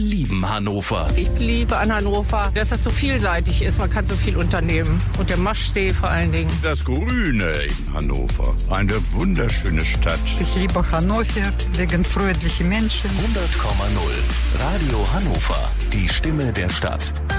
lieben Hannover. Ich liebe an Hannover, dass es so vielseitig ist. Man kann so viel unternehmen. Und der Maschsee vor allen Dingen. Das Grüne in Hannover. Eine wunderschöne Stadt. Ich liebe Hannover wegen freundlichen Menschen. 100,0 Radio Hannover. Die Stimme der Stadt.